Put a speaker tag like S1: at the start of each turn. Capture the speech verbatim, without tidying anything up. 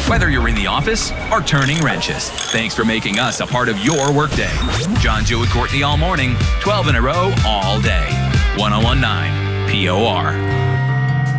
S1: Whether you're in the office or turning wrenches, thanks for making us a part of your workday. John, Joe, and Courtney all morning, twelve in a row, all day. ten nineteen P O R.